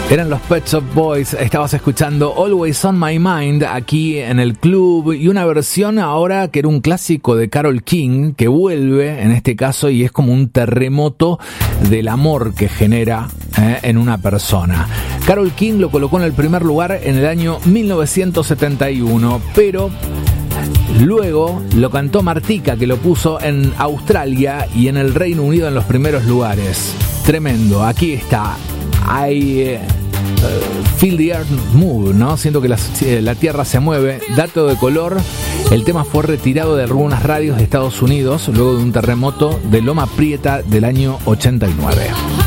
Eran los Pet Shop Boys. Estabas escuchando Always on My Mind aquí en el club, y una versión ahora que era un clásico de Carole King que vuelve en este caso, y es como un terremoto del amor que genera en una persona. Carole King lo colocó en el primer lugar en el año 1971, pero luego lo cantó Martika, que lo puso en Australia y en el Reino Unido en los primeros lugares. Tremendo. Aquí está. Feel the Earth Move, ¿no? Siento que la tierra se mueve. Dato de color: el tema fue retirado de algunas radios de Estados Unidos luego de un terremoto de Loma Prieta del año 89.